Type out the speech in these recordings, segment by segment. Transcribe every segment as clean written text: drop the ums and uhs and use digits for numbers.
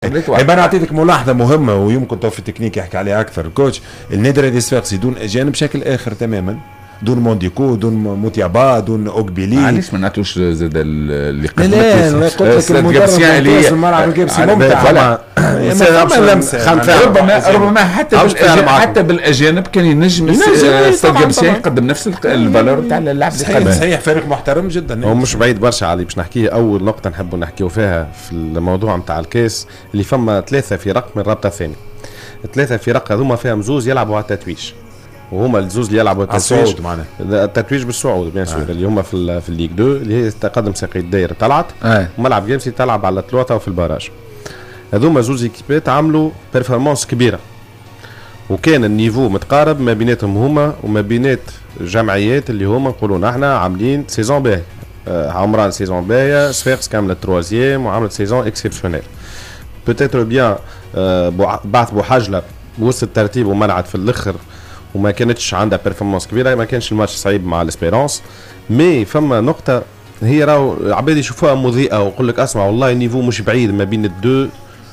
انا اعطيتك ملاحظه مهمه ويمكن تو في التكنيك يحكي عليها اكثر الكوتش. النادي الرياضي الصفاقسي دون اجانب بشكل اخر تماما، دون مونديكو، دون موتيابا، دون اوكبيلي. معليش ما نعطوش زاد اللي قدمت. لا قلت لك المدرب اللي الملعب الجبسي ممتع. ربما حتى بالاجانب كان ينجم استاد جبسي يقدم نفس الفالور تاع اللاعب اللي قدم. صحيح فريق محترم جدا. هو مش بعيد برشا علي باش نحكيه. اول نقطه نحبوا نحكيو فيها في الموضوع نتاع الكاس اللي فما 3 فرق من الرابطه الثانيه. 3 فرق هذوما فيهم زوز يلعبوا على التتويج، وهما الزوز اللي يلعبوا التتويج التتويج بالصعود بيان سور اللي هما في الليغ 2 اللي هي تقدم ساقي الدايره طلعت وملعب جيمسي تلعب على ثلاثه وفي الباراج. هذوما زوز ايكيبات عملوا بيرفورمانس كبيره وكان النيفو متقارب ما بيناتهم هما وما بينات جمعيات اللي هما نقولوا نحن عاملين سيزون باهي. عمران سيزون باهيه، صفاقس كامله التروازيام وعملت سيزون اكسبسيونيل. بوتيتر بيان بعث بوحجله وسط الترتيب ومنعت في الاخر وما كانتش عندها بيرفورمانس كبيره. ما كانش الماتش صعيب مع الاسبيرونس، مي فما نقطه هي راهو عباد يشوفوها مضيئه ويقول لك اسمع والله النيفو مش بعيد ما بين الدو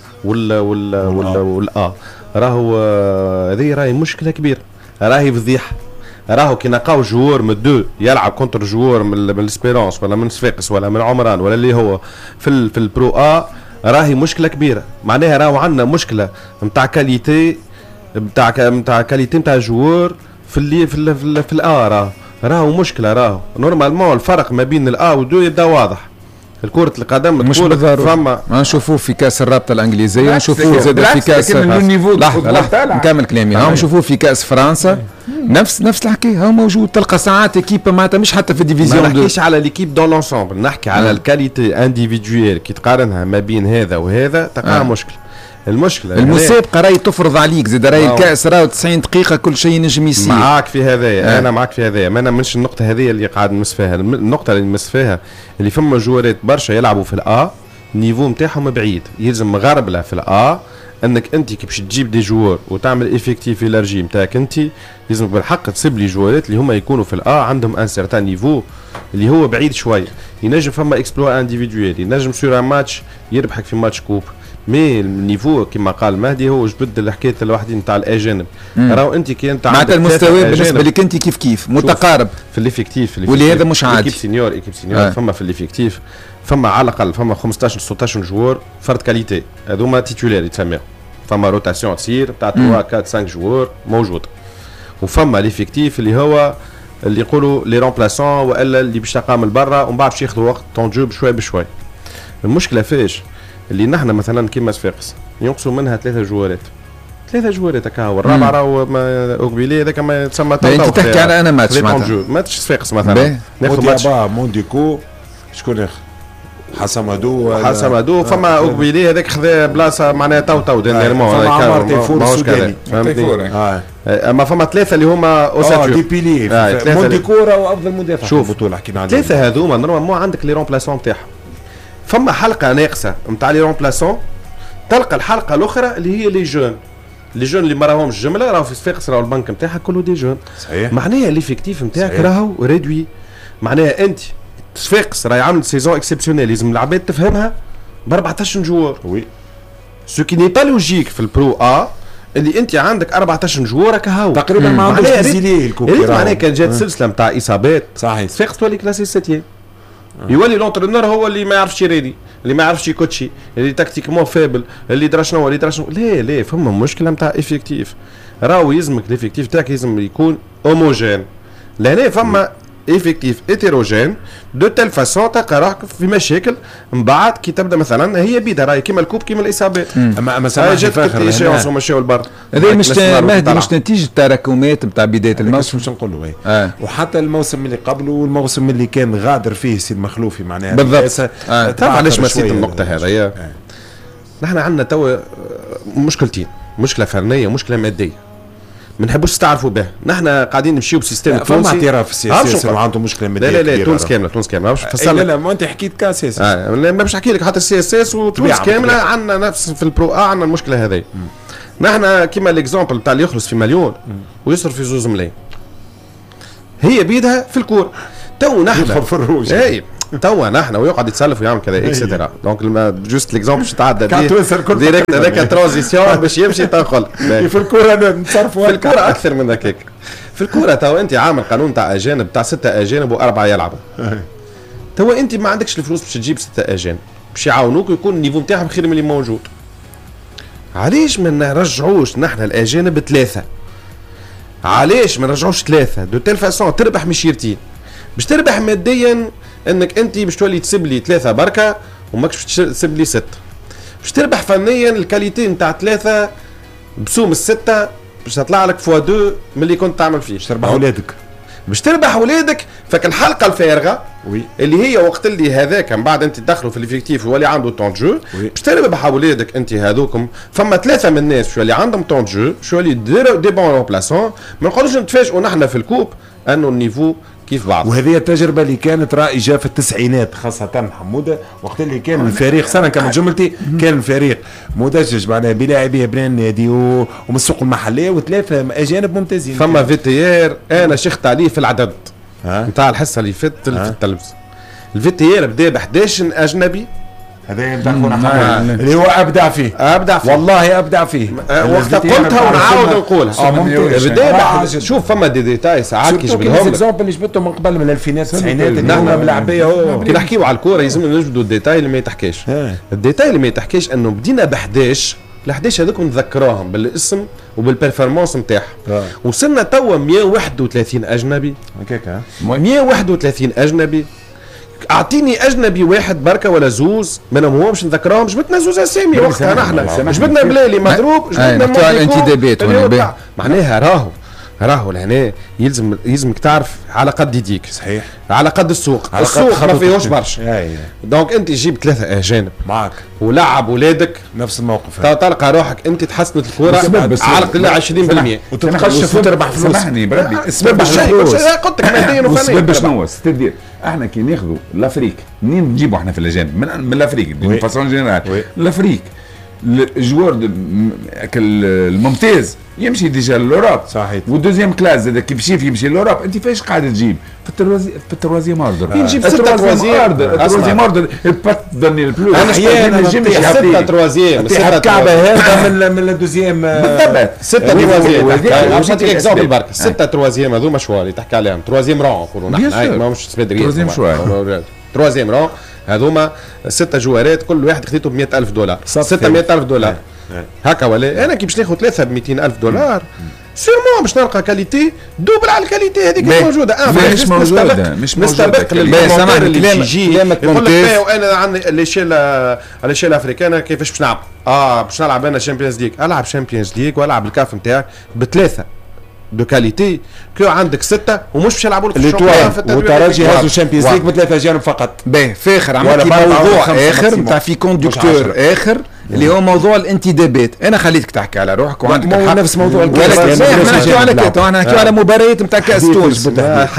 ولا راهو هذه راهي مشكله كبيره، راهي فضيحه. راهو كي نلقاو جوار من الدو يلعب كونتر جوار من الاسبيرونس ولا من صفاقس ولا من عمران ولا اللي هو في البرو راهي مشكله كبيره. معناها راهو عندنا مشكله نتاع كاليتي نتاع كاليتي نتاع جوار في الآ. راهو مشكله. راهو نورمالمون الفرق ما بين الآ والدو يبدا واضح. الكرة القدم مش بالضرورة ما نشوفوه في كاس الرابطة الإنجليزية، نشوفوه زاد في كاس لحظة نكمل كلامي. هم نشوفوه في كاس فرنسا نفس الحكاية. هو موجود تلقى ساعات اكيب معناتها مش حتى في الديفيزيون. ما نحكيش على ليكيب دون لونسومبل، نحكي على الكاليتي انديفيدويل كي تقارنها ما بين هذا وهذا تلقاها مشكلة. المسابقة راهي تفرض عليك زاد راهي الكأس راهو 90 دقيقة كل شيء نجم يصير. معاك في هذايا أنا معاك في هذايا. ما أنا منش النقطة هذه اللي قاعد نمس فيها. النقطة اللي نمس فيها اللي فما جوارات برشا يلعبوا في الآ النيفو نتاعهم بعيد. يلزم مغربلة في الآ انك انت كي باش تجيب دي جوار وتعمل افكتيف الارجي نتاعك انت لازم بالحق تسيب لي جوارات اللي هما يكونوا في الآ عندهم ان سيرتان نيفو اللي هو بعيد شويه. ينجم فما اكسبلوا انديفيدويل، ينجم سور ان ماتش يربحك في ماتش كوب. مي النيفو كما قال مهدي هو جبد الحكايه الوحدين نتاع الاجانب. راهو انت كي انت معناتها المستوى بالنسبه لك انت كيف متقارب في الافكتيف واللي هذا مش عادي. ايكيب سينيور فما في الافكتيف فما على الاقل فما 15 16 جوار فرد كاليتي هذوما تيتولير يتسموا. فما روتاسيون تصير تاع 3 4 5 جوار موجود. وفما الافكتيف اللي هو اللي يقولوا لي رومبلاسون والا اللي باش تلقى من برا ومن بعد باش ياخذوا وقت طونجو بشوي بشوي. المشكله فاش اللي نحن مثلا كيما صفاقس ينقصوا منها 3 جوارات هكا هو الرابع راهو اوكبيلي هذاك ما يتسمى انت تحكي على انا ماتش ماتش صفاقس مثلا ناخذ ماتش مونديكو شكون ياخذ حسمادو فما اوكبيلي هذاك خذا بلاصه معناها تو دينيرمون فما عمر تيفور السوداني اما فما 3 اللي هما اوساتيو دي بيلي مونديكو راهو افضل مدافع في البطوله حكينا عليه. 3 هذوما نورمالمون عندك لي رومبلاسون نتاعهم. فما حلقه ناقصه نتاع لي رومبلاسون تلقى الحلقه الاخرى اللي هي لي جون اللي ما راهمش جمله راهو في صفاقس راهو البنك نتاعها كله دي جون. صحيح. معناها ليفيكتيف نتاعك راهو ريدوي. معناها انت صفاقس راهي عامل سيزون اكسبسيونيل لازم العباد تفهمها ب 14 جوار. وي سو كي ني با لوجيك في البرو اللي انت عندك 14 جوار كهو تقريبا ما عندوش تسجيليه الكوبي. معناها كان جات سلسله نتاع اصابات صحيح صفاقس تولي كلاسي 7 يولي لونترينور هو اللي ما يعرفش يريدي اللي ما يعرفش يكوتشي اللي تكتيكمون فابل اللي درا شنو لا فما مشكله نتاع افكتيف. راهو يلزمك الافكتيف تاعك لازم يكون هوموجين. لهنا فما افكتيف هيتيروجين دو تيل فاسون تلقى روحك في مشاكل من بعد كي تبدا مثلا هي بيدا راهي كيما الكوب كيما الاصابات. اما جات ايشيونس ومشاو البر هذا مش نتيجه التراكمات نتاع بدايه الموسم مش نقولوا وحتى الموسم اللي قبله والموسم اللي كان غادر فيه سي المخلوفي معناها بالضبط. تعرف علاش نسيت النقطه هذه. نحن عندنا توا مشكلتين، مشكله فنيه ومشكله ماديه ما نحبوش تعرفوا به. نحن قاعدين نمشيو بسيستم تونسي. فما اعتراف السياسي ما عنده مشكله ماديه. لا تونس كامله باش تفصل. لا ما انت حكيت كاسيس ما باش نحكي لك حتى السي اس اس وتونس كامله عندنا نفس في البرو عندنا المشكله هذه. نحن كيما ليكزامبل تاع اللي يخلص في مليون ويصرف في 2 ملايين هي بيدها في الكوره. تو نحن في الروج توا نحن ويقعد يتسلف ويعمل كذا اكسترا دونك جوست ليكزومبل باش تعدى ديريكت هذاك ترانزيسيون باش يمشي تنقل في الكره نتصرفوا في الكره اكثر من هكاك. في الكره توا انت عامل قانون تاع اجانب تاع 6 اجانب و4 يلعبوا. توا انت ما عندكش الفلوس باش تجيب 6 اجانب باش يعاونوك ويكون النيفو نتاعهم خير من اللي موجود. علاش ما نرجعوش نحن الاجانب 3؟ علاش ما نرجعوش 3 دو تيل فاسون تربح مشيرتين باش تربح ماديا انك انت باش تولي تسب لي 3 بركه وماكش باش تسب لي 6. باش تربح فنيا الكاليتي نتاع 3 بسوم ال6 باش تطلع لك فوا 2 من اللي كنت تعمل فيه. باش تربح ولادك باش تربح ولادك. فك الحلقه الفارغه اللي هي وقت اللي هذاك من بعد انت تدخلوا في الافكتيف ويولي عنده طون جو باش تربح ولادك انت هذوكم. فما 3 من الناس باش يولي عندهم طون جو باش يولي دي بون رومبلاسون. ما نقولوش نتفاجئوا نحن في الكوب انه النيفو كيف بعض. وهذه التجربه اللي كانت رائجه في التسعينات خاصه حموده وقت اللي كان الفريق سنه كما جملتي كان الفريق مدجج معناها بلاعبيه بين النادي ومن السوق المحليه و3 اجانب ممتازين. فما فيتيير انا شخت عليه في العدد نتاع الحصه اللي فاتت في التلفزيون. الفيتيير بدا ب 11 اجنبي. هذا يمدحونا اللي هو ابدع فيه والله ابدع فيه. وقت قلتها ونعاود نقولها شوف فما دي ديتاي ساعات كي جبتهم اكزومبل اللي جبتهم من قبل من الالفينات التسعينات اللي هما ملاعبيه. كي نحكيو على الكوره لازم نجبدوا الديتاي اللي ما يتحكيش. الديتاي اللي ما يتحكيش انه بدينا ب 11 ال11 هذوك نذكروهم بالاسم وبالبرفورمانس نتاعهم. وصلنا توا 131 اجنبي هكاك 131 اجنبي. اعطيني اجنبي واحد بركه ولا زوز منهم هو مش نذكرهم. جبتنا زوز اسامي وقتها نحن جبتنا بلالي مضروب جبتنا الانتدابات معناها راهو لهنا يلزمك تعرف على قد يديك. صحيح على قد السوق ما فيهوش برشا. دونك انت جيب 3 اجانب معك ولعب ولادك نفس الموقف. تلقى روحك انت تحسنت الكره على قلة 20% وتتخشف وتربح فلوس. سامحني بربي السبب الفلوس قلت لك ماديا وفنيا. السبب شنو ستدير احنا كي ناخذوا الافريك منين نجيبوا احنا في الاجانب من الافريك دي فاسون جينيرال. الافريك الجوار الممتاز يمشي ديجا لوروب صحيح. والدوزيام كلاس زاد كيف يمشي لوروب. انت فايش قاعد تجيب في التروازيام اوردر نجيب 6 تروازيام اوردر البات دوني البلوس. احيانا نجيب 6 تروازيام 6 كعبه هذا من الدوزيام بالضبط 6 تروازيام. نعطيك اكزومبل برك 6 تروازيام هذوما شوار اللي تحكي عليهم تروازيام رون نقولوا نحن ما مش سبيدري تروازيام رون هذوما 6 جوارات كل واحد خذيته ب $100,000 $600,000 هكا. ولا انا كي باش ناخذ 3 ب $200,000 سيرمون باش نلقى كاليتي دوبل على الكاليتي هذيك موجوده. مش موجوده نستبق للمونتير اللي يجي يقول لك وانا عندي ليشيل افريكان كيفاش باش نلعب باش نلعب انا شامبيونز ليج. العب شامبيونز ليج والعب الكاف نتاعك ب3 دو كاليتي كو عندك 6 ومش باش يلعبوا لك الشامبيونز وترجي هازو شامبيونز ليج ب3 اجانب فقط. باهي فاخر عملت موضوع اخر نتاع في كوندكتور اخر اللي هو موضوع الانتدابات. انا خليتك تحكي على روحك وعندك نفس موضوع الكاس. احنا نحكيو على كاس نحكيو على مباريات نتاع كاس تونس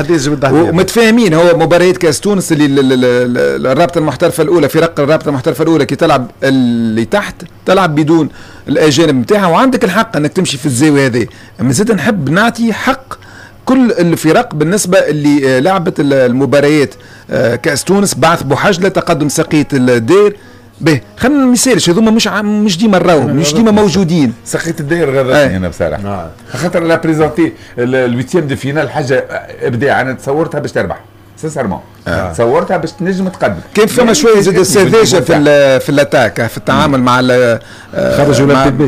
ومتفاهمين. هو مباريات كاس تونس اللي الرابطه المحترفه الاولى فرق الرابطه المحترفه الاولى كي تلعب اللي تحت تلعب بدون الاجانب نتاعها وعندك الحق انك تمشي في الزاويه هذه. اما زاد نحب نعطي حق كل الفرق بالنسبه اللي لعبت المباريات كاس تونس بعث بوحجله تقدم سقية الدير. به خلينا مثالش هذوما مش ديما نراوهم مش ديما موجودين. سقيت الداير غيرتني انا بصراحه خاطر لا بريزونتي الويتيام دي فينال حاجه ابداع. انا تصورتها باش تربح سيرمون تصورتها باش تنجم تقدم. كان فما شويه زاد سذاجه في الاتاك في التعامل مع خرجوا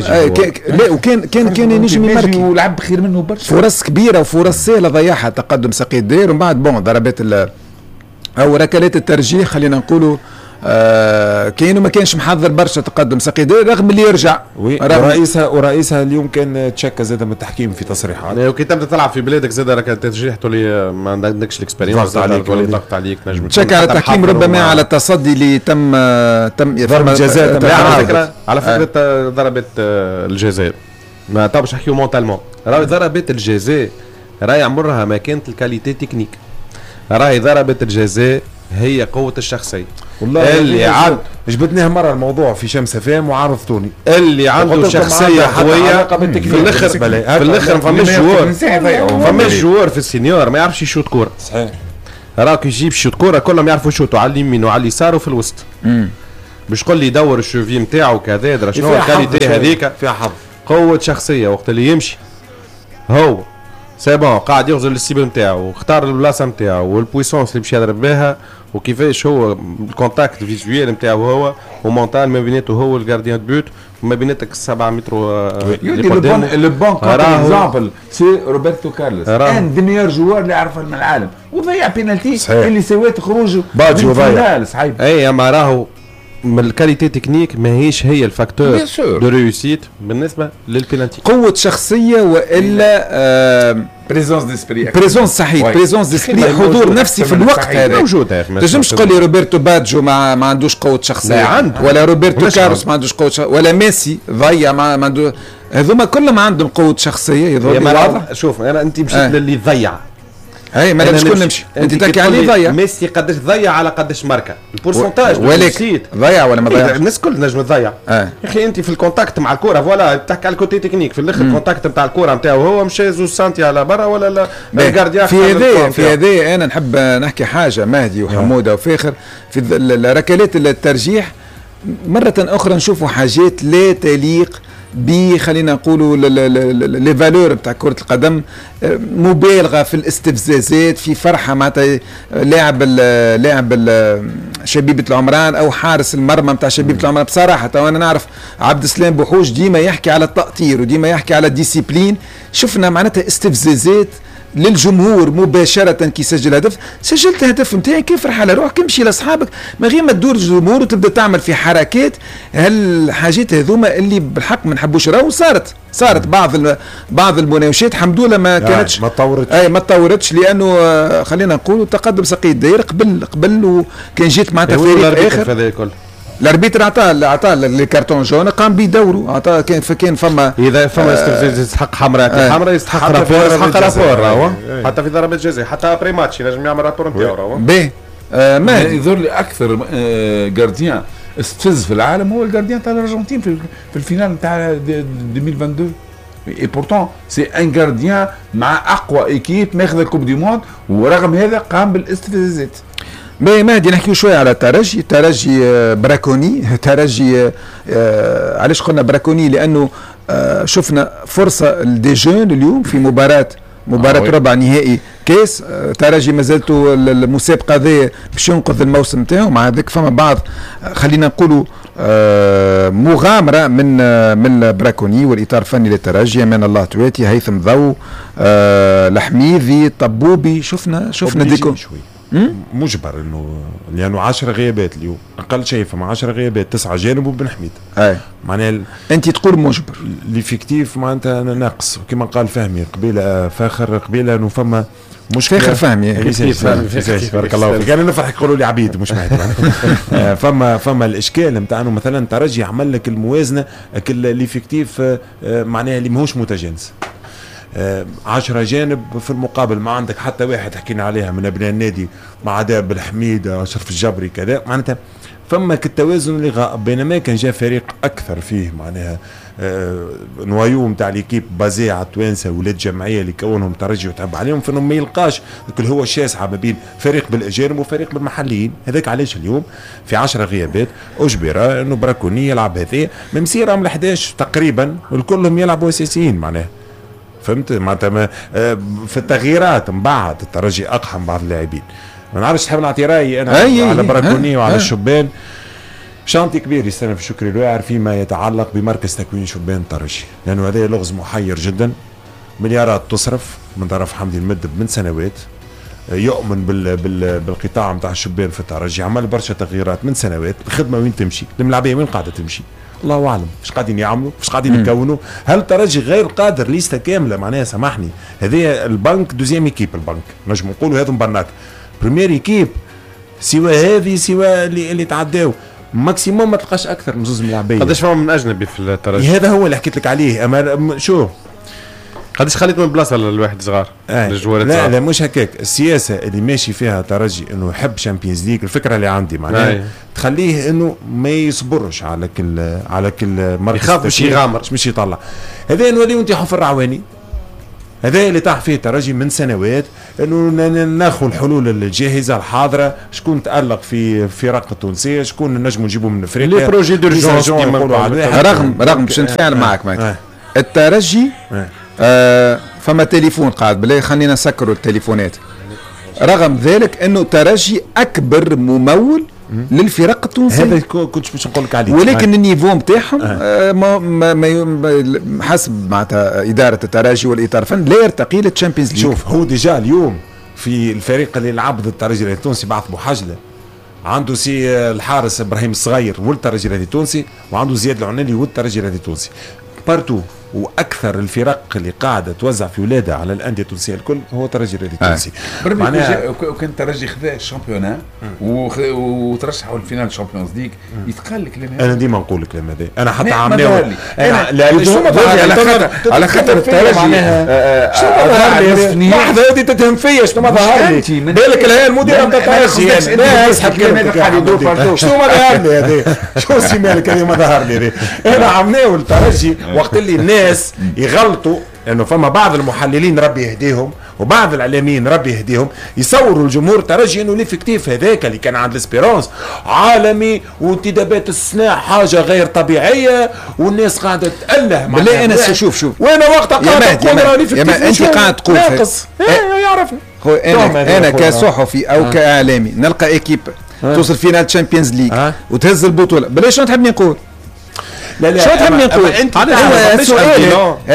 لا وكان ينجم يمركي ولعب خير منه برشا. فرص كبيره وفرص سهله ضيعها تقدم سقية الدير ومن بعد ضربات او ركلات الترجيح خلينا نقولوا كانوا ما كانش محضر برشا تقدم سقية الدير رغم اللي يرجع. ورئيسها اليوم كان تشكى زاد من التحكيم في تصريحات. وكي تبدا تلعب في بلادك زاد ركلات الترجيح تولي ما عندكش الاكسبيريونس تولي ضغط عليك نجم تشكى على التحكيم ربما على التصدي اللي تم ضرب الجزاء. على فكره ضربت الجزاء ما طابش نحكيو مونتالمون. راهي ضربت الجزاء راهي عمرها ما كانت الكاليتي تكنيك. راهي ضربت الجزاء هي قوة الشخصية. والله اللي جبتناه مرة الموضوع في شمس فام وعرضتوني اللي عنده شخصية قوية في الآخر فماش جوار في السينيور ما يعرفش يشوط كورة. صحيح راك يجيب شوط كوره كلهم يعرفوا يشوطوا على اليمين وعلى اليسار وفي الوسط. باش تقول لي يدور الشوفي نتاعو كذا درا شنو الكاليتي هذيك فيها حظ قوه شخصيه وقت اللي يمشي هو سي بون قاعد يغزل السيبل نتاعو اختار البلاصه نتاعو والبويسونس اللي باش يضرب بها وكيفاش هو الكونتاكت فيزويل نتاعو هو ومونتال ما بيناته هو الجارديان دو بوت وما بيناتك 7 متر لو بون اكزامبل سي روبرتو كارلوس ان دي ميور جوار اللي يعرفه من العالم وضيع بينالتي اللي سوات خروج باجي وضيع صحيح. اي اما راهو من الكاليتي تكنيك ماهيش هي الفاكتور دو ريوسيت بالنسبه للبينالتي. قوه شخصيه والا بريزونس ديسبري بريزونس صحيح بريزونس ديسبري حضور نفسي في الوقت هذا موجود يا اخي. تنجمش تقول لي روبرتو باجيو ما عندوش قوه شخصيه عنده. ولا روبرتو كارلوس ما عندوش قوه ولا ميسي ضيع ما عنده هذوما كلهم عندهم قوه شخصيه يظهر. شوف انا انت مشيت للي ضيع اي ما نمشي نمشي انت تحكي عليه ضيع ميسي قداش ضيع على قداش ماركه البورسنتاج ولكن ضيع ولا ما ضيعش الناس الكل نجم تضيع يا اخي انت في الكونتاكت مع الكره فوالا تحكي على الكوتي تكنيك في الاخر الكونتاكت نتاع الكره نتاعو هو مشى زوج سنتي على برا ولا الجارديان في هذا انا نحب نحكي حاجه مهدي وحموده وفاخر في ركلات الترجيح مره اخرى نشوفوا حاجات لا تليق خلينا نقولوا لي فالور بتاع كرة القدم مبالغة في الاستفزازات في فرحة معناتها لاعب شبيبة العمران او حارس المرمى بتاع شبيبة العمران. بصراحة وانا نعرف عبد السلام بوحوش ديما يحكي على التأطير وديما يحكي على الديسيبلين. شفنا معناتها استفزازات للجمهور مباشرة كي سجل هدف. سجلت هدف نتاعي كيف فرح على روحك امشي لاصحابك من غير ما تدور الجمهور وتبدا تعمل في حركات. هالحاجات هذوما اللي بالحق ما نحبوش راهو صارت بعض المناوشات الحمد لله ما كانتش ما تطورتش لانه خلينا نقولوا تقدم سقي الداير قبل وكان جيت معناتها فريق اخر. الاربيتر عطاه الكارتون جون قام بدوره عطاه كان فما اذا فما استفزاز يستحق حمراء يستحق رابور حتى في ضربة جزاء حتى ابري ماتش ينجم يعمل رابور نتاعو راهو باهي. ما يظهر لي اكثر جارديان استفز في العالم هو الجارديان تاع الارجنتين في الفينال نتاع 2022 اي بورتون سي ان جارديان مع اقوى ايكيب ماخذ الكوب دي موند ورغم هذا قام بالاستفزازات. مهدي نحكيو شويه على ترجي براكوني. ترجي علاش قلنا براكوني لانه شفنا فرصه لدي جون اليوم في مباراه ربع نهائي كاس. ترجي مازالتو المسابقه ذي باش ينقذ الموسم نتاعو مع ذلك فما بعض خلينا نقولوا مغامره من براكوني والاطار الفني للترجي امان الله تواتي هيثم ضو الحميدي طبوبي. شفنا ديكو مجبر انه لانه 10 غيابات اليوم اقل شيء فما 10 غيابات 9 جانب وبن حميد معناها انت تقول مجبر ليفيكتيف معناتها ناقص وكما قال فهمي قبيله فاخر قبيله انه فما مشكله فاخر فهمي بارك الله فيك انا نفرح يقولوا لي عبيد مش مهدي فما الاشكال نتاع انه مثلا ترجي عمل لك الموازنه ليفيكتيف معناها اللي ماهوش متجانس 10 جانب في المقابل ما عندك حتى واحد حكينا عليها من ابناء النادي مع عداء بالحميد اشرف الجبري كذا معناتها فما التوازن اللي غائب بينما كان جاء فريق اكثر فيه معناها نوايو نتاع ليكيب بازي على التوانسه ولاد جمعيه اللي كونهم ترجي وتعب عليهم فانهم ما يلقاش كل هو الشاسعه ما بين فريق بالاجانب وفريق بالمحليين. هذاك علاش اليوم في 10 غيابات اجبر انه براكوني يلعب هذه من مسيرهم ل11 تقريبا والكلهم يلعبوا اساسيين معناها فهمت معناتها في التغييرات من بعد الترجي اقحم بعض اللاعبين. ما نعرفش تحب نعطي رايي انا على براكوني وعلى الشبان. شانتي كبير يستلم في شكري الواعر فيما يتعلق بمركز تكوين شبان الترجي لانه هذا لغز محير جدا. مليارات تصرف من طرف حمدي المدب من سنوات يؤمن بالقطاع نتاع الشبان في الترجي عمل برشا تغييرات من سنوات. الخدمه وين تمشي؟ الملاعبيه وين قاعده تمشي؟ الله اعلم ايش قاعدين يعملوا ايش قاعدين يكونوا. هل الترجي غير قادر ليسته كامله معناها سامحني هذه البنك دوزيام ايكيب البنك نجم نقولوا هذا مبنات بريمير ايكيب سوى هذه سوى اللي تعداو ماكسيموم ما تلقاش اكثر من زوز ملاعبيه. قداش فما من اجنبي في الترجي؟ هذا هو اللي حكيت لك عليه. اما شو قداش خليت من بلاصه للواحد صغار للجوارات لا لا مش هكاك. السياسه اللي ماشي فيها ترجي انه يحب شامبيونز ليج الفكره اللي عندي معناها تخليه انه ما يصبرش على كل مركز يخاف باش يغامر مش يطلع. هذا نوليو نتيحوا في الرعواني هذا اللي طاح فيه الترجي من سنوات، انه ناخذ الحلول الجاهزه الحاضره، شكون تالق في فرق التونسيه، شكون نجموا نجيبوا من افريقيا، لي بروجي دورجونس رغم باش نتفاعل معك الترجي فما تليفون قاعد بالله، خلينا نسكروا التليفونات. رغم ذلك انه ترجي اكبر ممول للفرق التونسيه، هذا كنت باش نقول لك عليه، ولكن النيفو نتاعهم حسب معناتها اداره الترجي والاطار الفني لا يرتقي للتشامبيونز ليج. شوف هو ديجا اليوم في الفريق اللي لعب ضد الترجي التونسي بعث بوحجله، عنده سي الحارس ابراهيم الصغير والترجي التونسي، وعنده زياد العنالي والترجي التونسي بارتو. واكثر الفرق اللي قاعده توزع في ولادها على الانديه التونسيه الكل هو الترجي التونسي. معناها كان الترجي خذا الشامبيونا وترشحوا للفينال الشامبيونز ليج، يتقال الكلام هذا. انا ديما نقول الكلام هذا، انا حتى عملناه على خاطر الترجي لحظه هذه تتهم فيا، شنو ما ظهر لي بالك الهيئه المديره نتاع الترجي لا يسحب كلامك قاعد يدور فردوق، شنو ما ظهر لي هذا، شو سي مالك هذه ما ظهر لي هذا. انا عملناه الترجي وقت اللي الناس يغلطوا، لانه فما بعض المحللين ربي يهديهم وبعض الاعلاميين ربي يهديهم يصوروا الجمهور الترجي انه ليفيكتيف هذاك اللي كان عند الاسبيرونس عالمي وانتدابات الصناع حاجه غير طبيعيه والناس قاعده تاله. بالله انا شوف وانا وقتها قاعد اقول انت قاعد تقول ناقص يعرفني انا كصحفي او كاعلامي نلقى ايكيب توصل فينال تشامبيونز ليج وتهز البطوله، بلاش شنو تحبني نقول؟ لا شو تحبني نقول؟ هو سؤال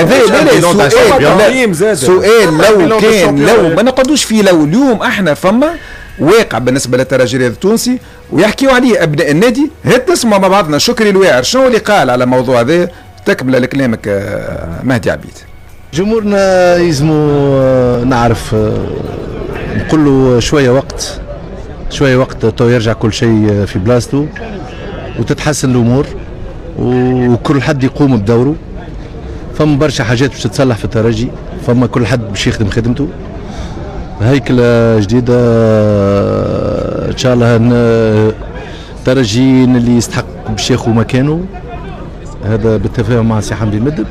هذا سؤال لو كان لو ما نقعدوش فيه لو اليوم احنا فما واقع بالنسبه للترجي التونسي ويحكيوا عليه ابناء النادي، هات نسمع مع بعضنا شكري الواعر شنو اللي قال على الموضوع هذا تكمل لكلامك مهدي عبيد. جمهورنا يلزموا نعرف نقول له شويه وقت تو يرجع كل شيء في بلاصته وتتحسن الامور وكل حد يقوم بدوره. فما برشا حاجات باش تتصلح في الترجي، فما كل حد باش يخدم خدمته. هيكلة جديدة ان شاء الله الترجي اللي يستحق باش ياخذ مكانه، هذا بالتفاهم مع سي حمدي المدب.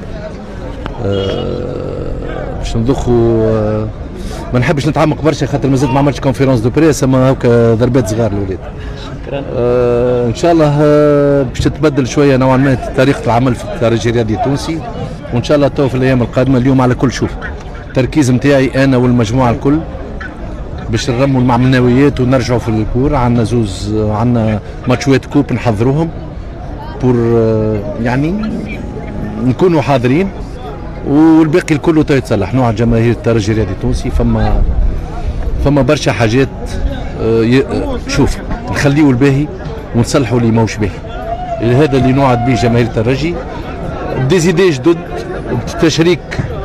باش نضخوا ما نحبش نتعمق برشا خاطر مازلت ما عملتش كونفيرونس دو بريس، اما هكا ضربات صغار الاولاد. ان شاء الله باش تتبدل شويه نوعا ما طريقه العمل في الترجي الرياضي التونسي، وان شاء الله تو في الايام القادمه. اليوم على كل شوف التركيز نتاعي انا والمجموعه الكل باش نرموا المعنويات ونرجعوا في الكور. عندنا ماتشوات كوب نحضروهم بور يعني نكونوا حاضرين، والباقي الكل تو يتصلح. نوع جماهير الترجي الرياضي التونسي فما برشا حاجات شوف نخليوا الباهي ونصلحوا اللي موش باهي. هذا اللي نوعد به جماهير الترجي، ديزيدي جدد بتشريك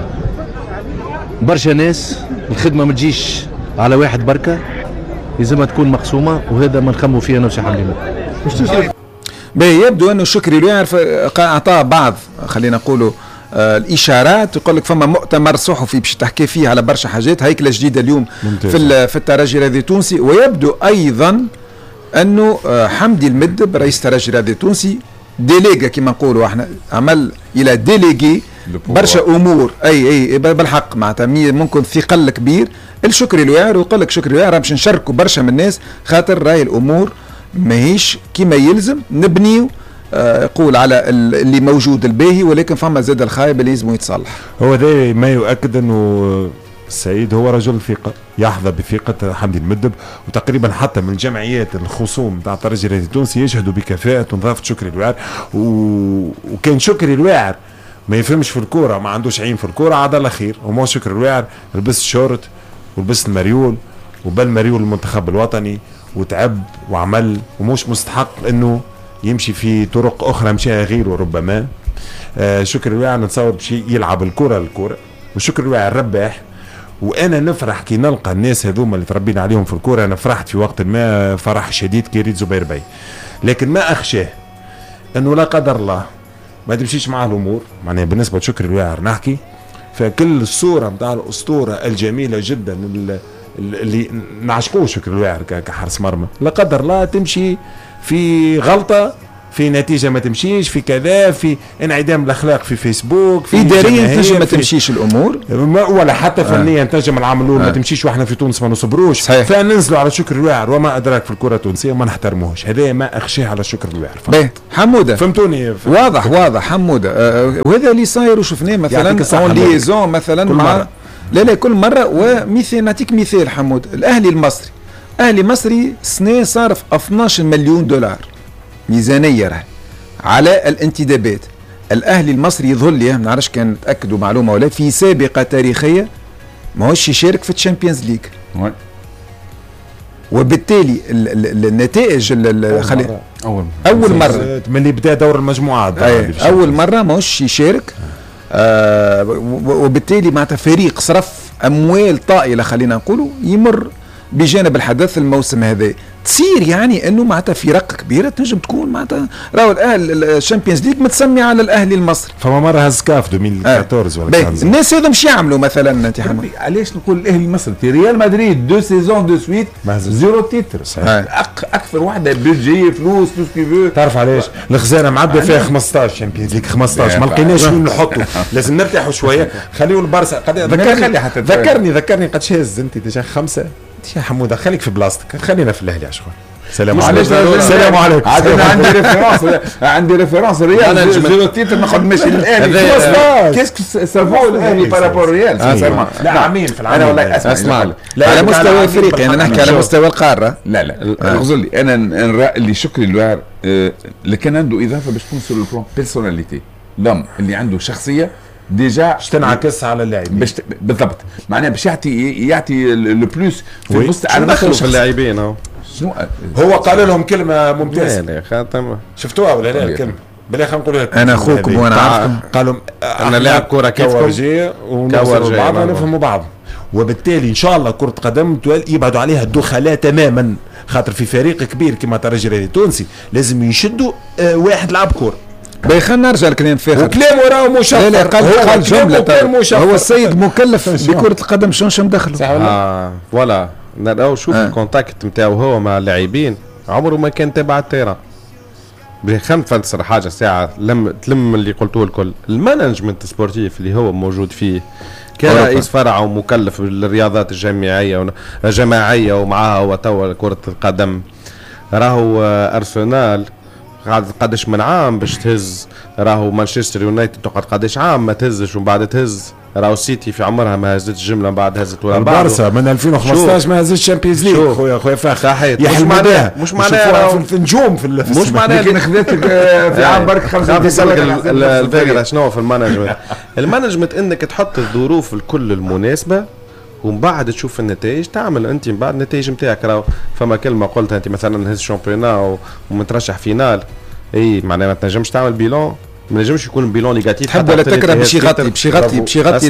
برشا ناس. الخدمه ما تجيش على واحد بركه، لازمها تكون مقسومه، وهذا ما نخموا فيه انا وسي حمدي. يبدو انه شكري الواعر اعطاه بعض خلينا نقولوا الاشارات، يقول لك فما مؤتمر صحفي باش تحكي فيه على برشا حاجات، هيكله جديده اليوم في الترجي الرياضي التونسي. ويبدو ايضا انه حمدي المدب رئيس الترجي الرياضي التونسي ديليغا كما نقولوا احنا، عمل الى ديليغي برشا امور اي بالحق معناتها ممكن ثقل كبير الشكري الواعر، ويقول لك شكري الواعر باش نشاركوا برشا من الناس خاطر راي الامور ماهيش كما يلزم نبنيو يقول على اللي موجود الباهي، ولكن فما زاد الخايب اللي لازم يتصلح. هو ده ما يؤكد انه السيد هو رجل ثقة، يحظى بثقة حمدي المدب، وتقريبا حتى من جمعيات الخصوم نتاع الترجي الرياضي التونسي يشهدوا بكفاءة ونظافة شكري الواعر. وكان شكري الواعر ما يفهمش في الكورة، ما عندوش عين في الكورة، عاد الله خير. وما شكري الواعر لبس الشورت ولبس المريول وبل مريول المنتخب الوطني وتعب وعمل، ومش مستحق انه يمشي في طرق اخرى مشيها غيره ربما. شكري الواعر نتصور بشي يلعب الكرة وشكري الواعر رباح. وانا نفرح كي نلقى الناس هذوما اللي تربينا عليهم في الكرة. انا فرحت في وقت ما فرح شديد كي ريت زبير بي، لكن ما اخشاه انه لا قدر الله ما تمشيش معاه الامور. معناها بالنسبه لشكري الواعر نحكي فكل الصوره نتاع الاسطوره الجميله جدا اللي نعشقوه شكري الواعر كحارس مرمى، لا قدر الله تمشي في غلطه في نتيجه ما تمشيش، في كذا، في انعدام الاخلاق في فيسبوك، في اداريا تنجم ما تمشيش الامور، ولا حتى فنيا تنجم العام الاول ما تمشيش، واحنا في تونس ما نصبروش، فننزلوا على شكر الواعر وما ادراك في الكره التونسيه وما نحترموهش، هذا ما اخشيه على شكر الواعر. حموده فهمتوني؟ واضح حموده. وهذا اللي صاير وشفناه مثلا اون ليزون مثلا مع لا كل مره. ومثال نعطيك مثال حمود، الاهلي المصري، اهلي مصري سنه صارف 12 مليون دولار ميزانيه راهي على الانتدابات. الاهلي المصري يظل لي ما نعرفش كان تاكدوا معلومه ولا في سابقه تاريخيه ماهوش يشارك في الشامبيونز ليج، وبالتالي النتائج اول مره من اللي بدا دور المجموعات اول مره ماهوش يشارك. وبالتالي معناتها فريق صرف اموال طائله خلينا نقولوا يمر بجانب الحدث الموسم هذا. تصير يعني انه معناتها فرق كبيره تنجم تكون معناتها راهو الشامبيونز ليج متسمي على الاهلي المصري. فما مره هز كاف 2014 ولا الناس هذا مش يعملوا مثلا انت حمد. علاش نقول الاهلي المصري؟ ريال مدريد 2 سيزون دو سويت زيرو تيتر، اكثر واحده بيجي فلوس تو سكيفو. تعرف علاش؟ الخزانه معدة فيها 15 شامبيونز ليج، 15 ما لقيناش وين نحطوا، لازم نرتاحوا شويه. خليوا البارسا ذكرني قد هز انت ديجا 5 يا حموده. خليك في بلاصتك، خلينا في الاهلي اشخاص. السلام عليكم. عندي ريفيرونس ريال زيرو تيتر ناخذ ماشي الاهلي. كيسك سافو الاهلي بارابور ريال. لا عامين في العالم. انا والله اسمع على مستوى افريقيا، انا نحكي على مستوى القاره. لا اغزر لي انا اللي شكري الواعر اللي كان عنده اضافه باش تكون سور البلان بيرسوناليتي، لم اللي عنده شخصيه ديجا تنعكس على اللاعبين بالضبط، معناها باش يعطي لو بلوس في الوسط على دخلوا في اللاعبين. هو قال لهم كلمه ممتازه. لا خاتم شفتوها ولا لا الكلمه؟ بلا خلينا نقول لك انا اخوكم وانا عارفكم. قالوا انا لاعب كره كيفكم ونوصلوا بعض ونفهموا بعض، وبالتالي ان شاء الله كره قدم يبعدوا عليها الدخلاء تماما، خاطر في فريق كبير كما الترجي التونسي لازم يشدوا واحد لعب كوره. خلينا نرجع الكلام فيه، وكلامه راهو مشفر. لا قال جمله هو السيد مكلف بكره القدم شنو مدخله. ولا نراو شوف الكونتاكت نتاعو هو مع اللاعبين عمره ما كان تابع التيران. خلينا نفسر حاجه ساعه تلم اللي قلتوه الكل. المانجمنت سبورتيف اللي هو موجود فيه كرئيس فرع ومكلف بالرياضات الجماعيه ومعها هو توا كره القدم، راهو ارسنال قداش من عام باش تهز، راهو مانشستر يونايتد تقعد قداش عام ما تهزش ومن بعد تهز، راهو سيتي في عمرها ما هزتش جمله من بعد هزت ولا بعد. البارسا من 2015 ما هزتش الشامبيونز ليج. خويا فاخر يحلموا بها، مش معناها في النجوم في مش معناها لكن خذيتك في عام برك 5 الفكره شنو في المانجمنت. المانجمنت انك تحط الظروف الكل المناسبه ومن بعد تشوف النتائج، تعمل انت من بعد النتائج نتاعك. راهو فما كلمه قلتها انت مثلا هز شامبيونا ومترشح فينال، اي معناها ما تنجمش تعمل بيلون، ما نجمش يكون بيلون نيجاتيف. تحب ولا تكره باش يغطي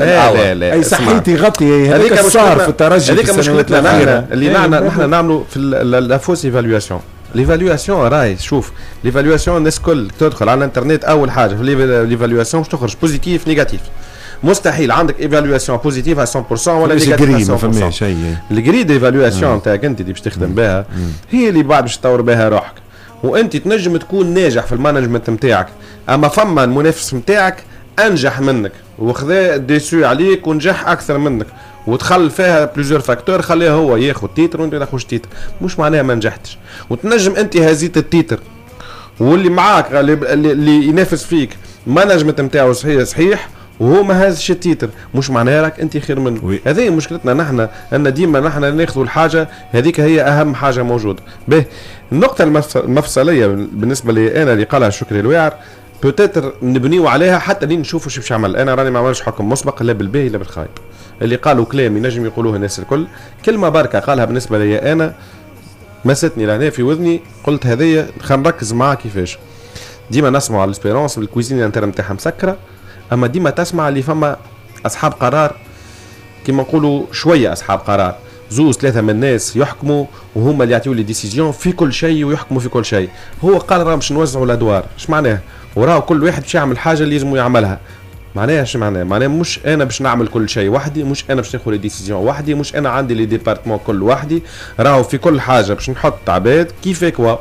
لا اي صحيت يغطي. هذيك صار في الترجي، هذيك مشكلتنا نحن اللي نحن نعملوا في لافوس ايفالواسيون. ليفالواسيون راهي شوف ليفالواسيون الناس كل تدخل على الانترنت اول حاجه في ليفالواسيون باش تخرج بوزيتيف نيجاتيف. مستحيل عندك ايفالواسيون بوزيتيف على 100% ولا نيجاتيف على 100%. ما فماش شيء. الجريد ايفالواسيون تاعك انت اللي باش تخدم بها هي اللي بعد باش تطور بها روحك، وانت تنجم تكون ناجح في المانجمنت نتاعك، اما فما المنافس نتاعك انجح منك وخذا ديسو عليك ونجح اكثر منك وتخل فيها بليزيور فاكتور خليه هو ياخذ تيتر وانت تاخذ تيتر، مش معناها ما نجحتش. وتنجم انت هزيت التيتر واللي معاك اللي ينافس فيك مانجمنت نتاعو صحيح وهو ما هازش التيتر، مش معناها راك انت خير منه. هذه مشكلتنا نحن، ان ديما نحن ناخذوا الحاجه هذيك هي اهم حاجه موجوده. به النقطه المفصليه بالنسبه لي انا اللي قالها شكري الواعر بوتيتر نبنيو عليها حتى لين نشوفوا شو باش يعمل. انا راني ما عملش حكم مسبق لا بالباهي لا بالخايب، اللي قالوا كلام ينجم يقولوه الناس الكل. كلمه بركه قالها بالنسبه لي انا مستني لهنا في وذني، قلت هذيا خلينا نركز معاه. كيفاش ديما نسمعوا على الاسبيرونس بالكويزين الانترن نتاعها مسكره، اما ديما تسمع اللي فما اصحاب قرار كما نقولوا شويه اصحاب قرار، 2-3 من الناس يحكموا وهما اللي يعطيوا لي ديسيزيون في كل شيء ويحكموا في كل شيء. هو قال راه باش نوزعوا الادوار، ايش معناه؟ وراه كل واحد باش يعمل حاجه اللي لازم يعملها. معناها ايش معناه؟ معناه مش انا باش نعمل كل شيء وحدي، مش انا باش ناخذ لي ديسيزيون وحدي، مش انا عندي لي ديبارتمون كل وحدي، راهو في كل حاجه باش نحط عباد كيف هكوا.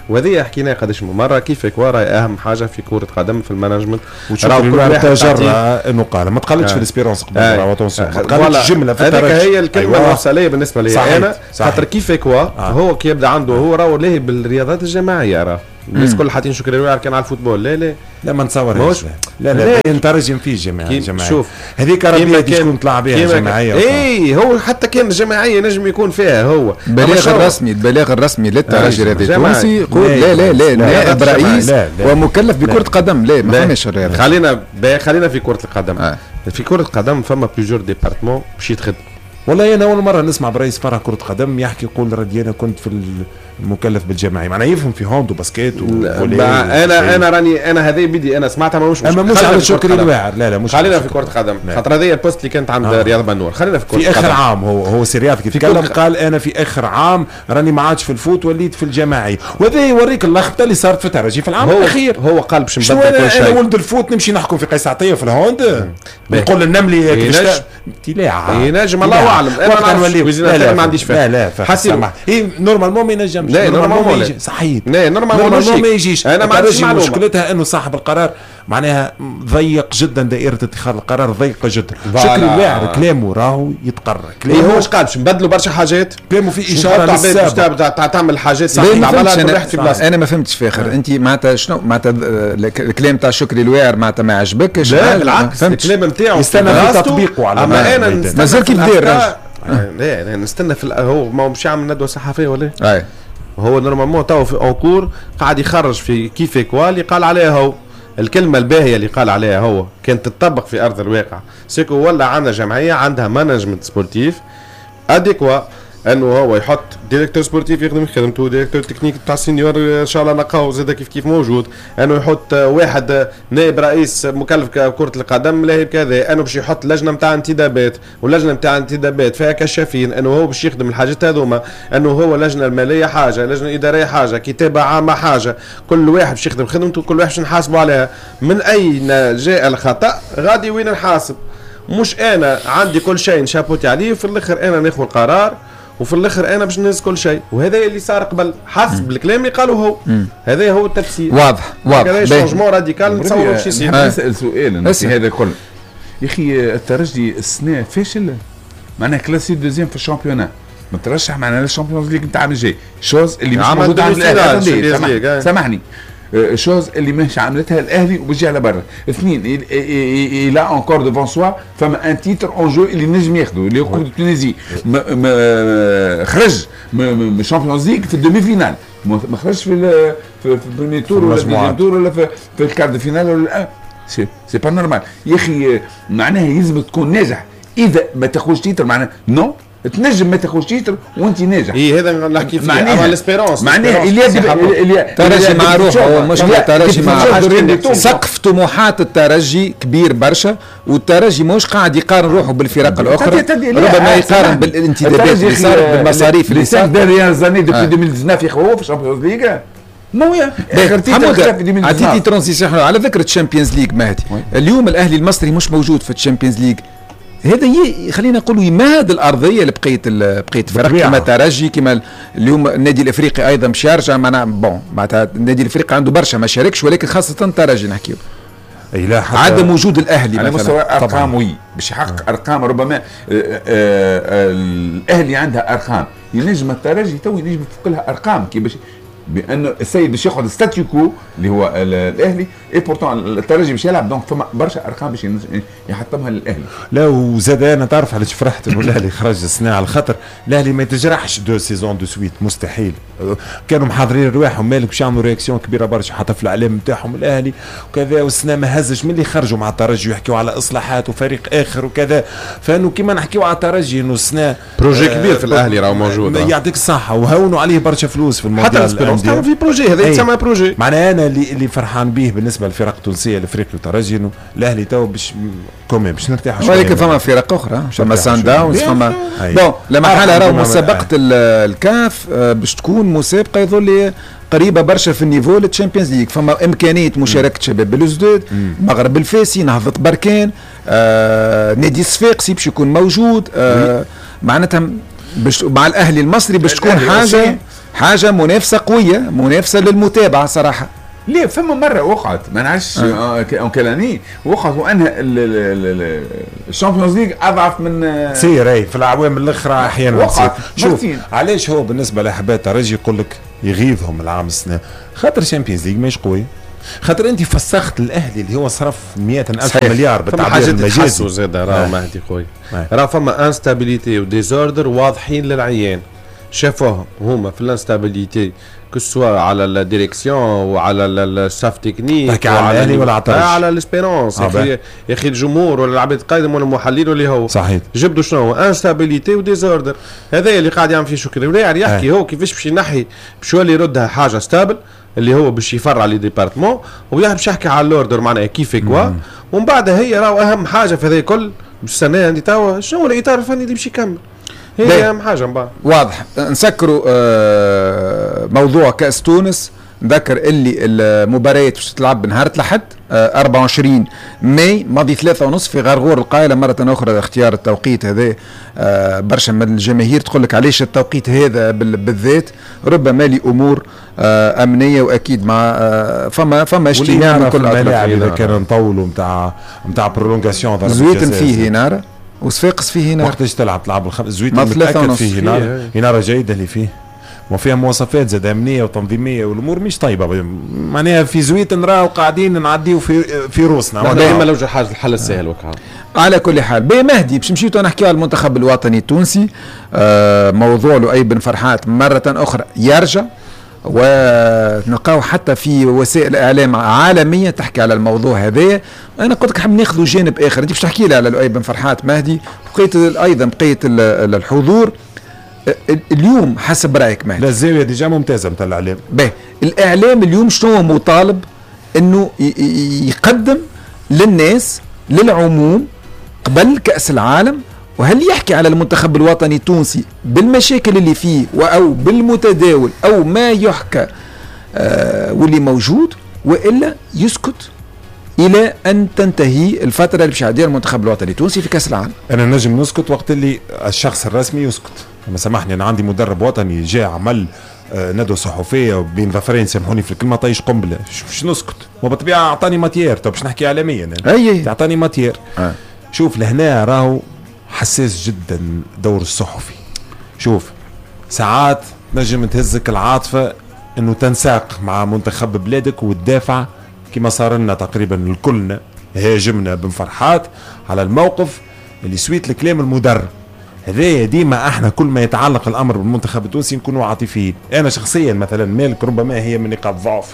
وهذه حكيناها قداش مره كيف كوارا اهم حاجه في كره قدم في المانجمنت. وتشوف كل واحد تجرى انه قال ما تقلدش في الاسبيرونس قبل ما تقلدش جمله في الترجي. هذيك هي الكلمه المفصليه بالنسبه لي انا، خاطر كيف كوا هو كي يبدا عنده هو راهو لاهي بالرياضات الجماعيه راه الناس كل حاطين شكري الوعر كان على الفوتبول. لا ما نتصورش. لا نترجم فيه جماعيه. شوف هذيك ربي تكون طلع بها جماعيه. اي هو حتى كان جماعيه نجم يكون فيها هو البلاغ الرسمي للترجي التونسي يقول لا نائب رئيس ومكلف بكره قدم. لا ما فماش الرياضه. خلينا في كره القدم. في كره القدم فما بليزيور ديبارتمون باش يتخدم. والله انا اول مره نسمع برئيس فرع كره قدم يحكي يقول ردي انا كنت في المكلف بالجماعي، معناه يفهم في هوند وباسكيت انا راني انا هذه بدي انا سمعتها مش على شكري الواعر. لا مش خلينا في كره قدم خاطر هذه البوست اللي كانت عند رياض بنور. خلينا في كره في اخر عام هو سيرياف كيف تكلم قال انا في اخر عام راني ما عادش في الفوت وليت في الجماعي، وهذا يوريك اللخبطه اللي صارت في الترجي في العام الاخير. هو قال باش نبدل كل شيء. انا ولد الفوت نمشي نحكم في قيس عطيه في الهوند نقول النملي كيفاش ينجم الله اعلم. انا ما عنديش فهم. لا حسيت نورمالمون ما ينجمش. نورمالمون صحيح. نورمالمون ما يجيش. انا ما عنديش مشكلتها انه صاحب القرار معناها ضيق جدا دائره اتخاذ القرار ضيقه جدا. شكري الواعر كلامه راهو يتقرر. كلامه هو قال باش نبدلوا برشا حاجات. كلامه في اشاره للسابق تعمل حاجات صح. انا ما فهمتش فاخر انت معناتها شنو معناتها الكلام تاع شكري الواعر معناتها ما عجبكش؟ لا بالعكس الكلام نتاعو يستنى في تطبيقه على انا مازال كيف داير. لا نستنى في هو ما مش عامل ندوه صحفيه ولا ايه؟ هو نورمالمون تو في اونكور قاعد يخرج في كيف كوال قال عليها هو الكلمه الباهيه اللي قال عليها هو كانت تطبق في ارض الواقع. سيكو ولا عندنا جمعيه عندها مانجمنت سبورتيف اديكوا انه هو يحط ديريكتور سبورتيف يخدم خدمته، ديريكتور تكنيك تاع السينيور ان شاء الله نلقاو زاد كيف موجود، انه يحط واحد نائب رئيس مكلف كره القدم لاهي بكذا، انه باش يحط لجنه نتاع انتدابات واللجنه نتاع انتدابات فيها كشافين، انه هو باش يخدم الحاجات هذوما، انه هو اللجنه الماليه حاجه، اللجنه الاداريه حاجه، كتابه عامه حاجه، كل واحد باش يخدم خدمته، كل واحد باش نحاسبوا عليها. من اين جاء الخطا غادي وين نحاسب؟ مش انا عندي كل شيء نشابوتي عليه وفي الاخر انا ناخذ القرار وفي الاخر انا باش نهز كل شيء، وهذا اللي صار قبل حسب الكلام اللي قالوا هو. هذا هو التفسير واضح. هذا شونجمون راديكال نتصوروا باش يصير. نسال سؤال في هذا الكل يا اخي، الترجي السنه فاشل معناها كلاسي دوزيام في الشامبيونات، مترشح معنا للشامبيونز ليغ نتاع الجاي، شوز اللي مش موجود عند الاهلي. سامحني شوز اللي مش عملتها الاهلي وبيجي على برا. اثنين الى انكور دو فونسوا فما ان تيتر اون جو اللي نجم ياخذه اللي هو كوب تونيزي، خرج من الشامبيونز ليغ في الدومي فينال، ما خرجش في البريمي تور ولا الدوزيام تور ولا في الكارد فينال ولا سي با نورمال يا اخي. معناها يلزم تكون ناجح، اذا ما تاخذش تيتر معناها نو تنجم ما تاخذش تيتر وانت ناجح. هذا نحكي فيه معناها الاسبيرونس، معناها اللي ترجي مع روحه مش ترجي مع سقف طموحات الترجي كبير برشا، والترجي مش قاعد يقارن روحه بالفرق الاخرى، ربما يقارن بالانتدابات اللي صارت بالمصاريف اللي صارت ديريير زاني دوبي 2019 هو في الشامبيونز ليغ. مويا عديتي ترانزيسيون على ذكر الشامبيونز ليغ مهدي. اليوم الاهلي المصري مش موجود في الشامبيونز ليغ، هذا خلينا نقولوا يمهد الارضيه اللي بقيت فرق كما ترجي كما اليوم النادي الافريقي ايضا مش يرجع معنا معناتها النادي الافريقي عنده برشا ما شاركش، ولكن خاصه ترجي نحكيو عدم وجود الاهلي على مستوى ارقام باش يحقق ارقام. ربما الاهلي عندها ارقام ينجم الترجي تو ينجم يفك لها ارقام كي باش بانه السيد باش ياخذ ستاتيو كو اللي هو الاهلي اي بورتون الترجي باش يلعب، دونك فما برشا ارقام باش يحطمها للاهلي. لا وزاد انا تعرف علاش فرحت انه الاهلي خرج السنه، على خاطر الاهلي ما يتجرحش دو سيزون دو سويت، مستحيل. كانوا محضرين رواحهم مالك باش يعملوا رياكسيون كبيره برشا حتى في الاعلام نتاعهم الاهلي وكذا، والسنه ما هزش من اللي خرجوا مع الترجي ويحكيوا على اصلاحات وفريق اخر وكذا، فانه كيما نحكيوا على الترجي انه السنه بروجي كبير في الاهلي راهو موجود، يعطيك الصحه، وهونوا عليه برشا فلوس في المونديال حتى في بروجي هذا يتسمى بروجي. معناها انا اللي فرحان به بالنسبه للفرق التونسيه الافريقي والترجي انه الاهلي تو باش نرتاح شويه، ولكن فما فرق اخرى فما سان داونز فما بون لما حاله راهو مسابقه الكاف باش تكون مسابقه يظل قريبه برشا في النيفو للتشامبيونز ليغ، فما امكانيه مشاركه شباب بلوزدود، مغرب الفاسي، نهضه بركان، نادي الصفاقسي باش يكون موجود، معناتها باش مع الاهلي المصري باش تكون حاجه حاجه منافسه قويه، منافسه للمتابعه صراحه. ليه فما مره وقعت ما نعرفش كلاني وقعت وانها الشامبيونز ليج اضعف من تصير اي في الاعوام الاخرى احيانا وقعت. شوف علاش هو بالنسبه لاحباب ترجي يقول لك يغيظهم العام السنه، خاطر الشامبيونز ليج ماهيش قوي، خاطر انت فسخت الاهلي اللي هو صرف 100,000 مليار بالتعبير المجازي. زاد راه مهدي خويا راه فما انستابيليتي وديزوردر واضحين للعيان، شافوهم هما في الانستابيليتي كسوا على الديريكسيون وعلى الستاف تكنيك تحكي على الاهلي ولا على الاسبيرونس يا اخي الجمهور ولا العباد القايدين ولا المحللين اللي هو صحيح جبدوا شنو انستابيليتي وديزوردر، هذا اللي قاعد يعمل فيه شكري ولاعر يحكي هو كيفاش باش ينحي باش يولي يردها حاجه ستابل اللي هو باش يفرع لي ديبارتمون ويحب يحكي على الاوردر معناها كيف كوا، ومن بعد هي راهو اهم حاجه في هذا الكل السنه عندي توا شنو الاطار الفني اللي باش يكمل، هي اهم حاجه من بعد. واضح. نسكروا موضوع كاس تونس، نذكر اللي المباريات باش تلعب بنهار الأحد 24 ماي ماضي 3:30 في غرغور القايله. مره اخرى اختيار التوقيت هذا برشا من الجماهير تقول لك علاش التوقيت هذا بالذات، ربما لامور امنيه واكيد مع فما اجتماع من كل الاطراف اذا كان نطولوا نتاع برولونغاسيون زويتن فيه نار وصفاقس فيه نار. وقتاش تلعب الخمس زويتن متاكد فيه نار، نار جيده اللي فيه وفيها مواصفات زاد امنيه وتنظيميه والامور مش طيبه، معناها في زويتن راهو قاعدين نعديو في روسنا دائما لو جا حاجه الحل السهل وكا. على كل حال مهدي باش نمشيو نحكيو على المنتخب الوطني التونسي. موضوع لؤي بن فرحات مره اخرى يرجع، ونلقاو حتى في وسائل اعلام عالميه تحكي على الموضوع هذا. انا قلت لك حاب ناخذوا جانب اخر، انت باش تحكي لي على لؤي بن فرحات مهدي، بقيت ايضا بقيت الحضور اليوم حسب رايك مهدي. لا الزاويه ديجا ممتازه نتاع الاعلام. باهي الاعلام اليوم شنو مطالب انه يقدم للناس للعموم قبل كاس العالم، وهل يحكي على المنتخب الوطني التونسي بالمشاكل اللي فيه او بالمتداول او ما يحكى واللي موجود، والا يسكت الى ان تنتهي الفتره اللي باش يعديها المنتخب الوطني التونسي في كاس العالم؟ انا نجم نسكت وقت اللي الشخص الرسمي يسكت. انا سامحني انا عندي مدرب وطني جاء عمل ندوه صحفيه وبين ظفرين سامحوني في الكلمه طيش قنبله، باش نسكت؟ وبالطبيعه اعطاني ماتير، طب باش نحكي عالميا اي اعطاني ماتير. شوف لهنا راهو حساس جدا دور الصحفي. شوف ساعات نجم تهزك العاطفه انه تنساق مع منتخب بلادك وتدافع كما صار لنا تقريبا الكلنا هاجمنا بن فرحات على الموقف اللي سويت الكلام المدرب هذايا. ديما احنا كل ما يتعلق الامر بالمنتخب التونسي نكونوا عاطفيين. انا شخصيا مثلا مالك ربما هي من نقاط ضعف،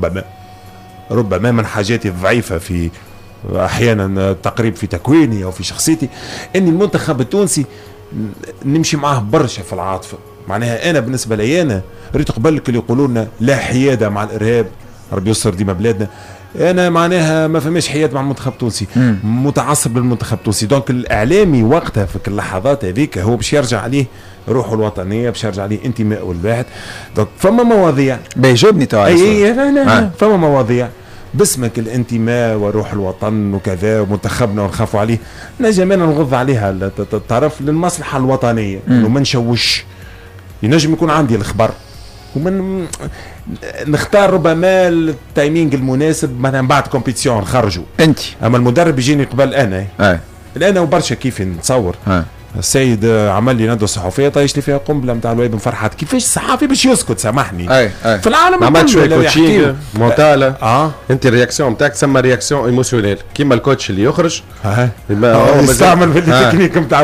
ربما من حاجاتي الضعيفه في احيانا تقريب في تكويني او في شخصيتي، اني المنتخب التونسي نمشي معاه برشا في العاطفه. معناها انا بالنسبه لي انا ريت قبلك اللي يقولوا لنا لا حياده مع الارهاب، ربي يستر ديما بلادنا، انا معناها ما فماش حياد مع المنتخب التونسي، متعصب للمنتخب التونسي. دونك الاعلامي وقتها في اللحظات هذيك هو باش يرجع عليه روحه الوطنيه، باش يرجع عليه انتماء الواحد. دونك فما مواضيع بيجبني تعرف لا فما مواضيع باسمك الانتماء وروح الوطن وكذا ومنتخبنا ونخافوا عليه، نجم انا نغض عليها الطرف للمصلحه الوطنيه انه ما نشوش. ينجم يكون عندي الخبر ومن نختار ربما التايمينج المناسب مثلا بعد كومبيتيشن نخرجوا انت، اما المدرب يجيني قبل انا وبرشا كيف نتصور. السيد عمل لي ندوه صحفيه طيش لي فيها قنبله نتاع لؤي بن فرحات. كيفاش الصحافي باش يسكت سامحني؟ في العالم عملت شويه كوتشينج مونتالا. انت الرياكسيون نتاعك تسمى رياكسيون ايموسيونيل، كيما الكوتش اللي يخرج يستعمل في التكنيك نتاع